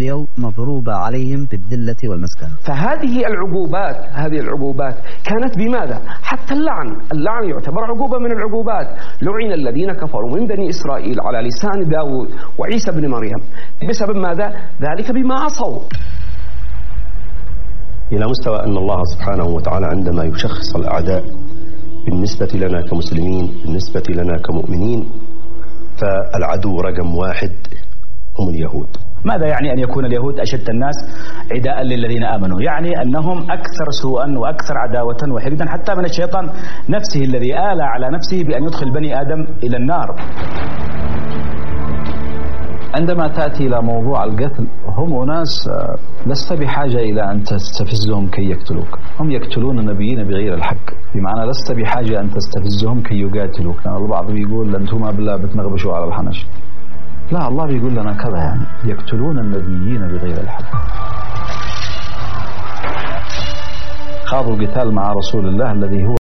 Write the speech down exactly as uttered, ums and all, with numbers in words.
اليوم مضروبة عليهم بالذلة والمسكنة. فهذه العقوبات هذه العقوبات كانت بماذا؟ حتى اللعن اللعن يعتبر عقوبة من العقوبات. لعن الذين كفروا من بني إسرائيل على لسان داود وعيسى بن مريم بسبب ماذا؟ ذلك بما عصوا. إلى مستوى أن الله سبحانه وتعالى عندما يشخص الأعداء بالنسبة لنا كمسلمين بالنسبة لنا كمؤمنين فالعدو رقم واحد هم اليهود. ماذا يعني أن يكون اليهود أشد الناس عداء للذين آمنوا؟ يعني أنهم أكثر سوءا وأكثر عداوة وحقدا حتى من الشيطان نفسه الذي آلى على نفسه بأن يدخل بني آدم إلى النار. عندما تأتي إلى موضوع القتل هم أناس لست بحاجة إلى أن تستفزهم كي يقتلوك. هم يقتلون النبيين بغير الحق، بمعنى لست بحاجة أن تستفزهم كي يقاتلوك. يعني البعض بيقول أنتم بالله بتنغبشوا على الحنش. لا، الله بيقول لنا كذا، يعني يقتلون النبيين بغير الحق. خاضوا القتال مع رسول الله الذي هو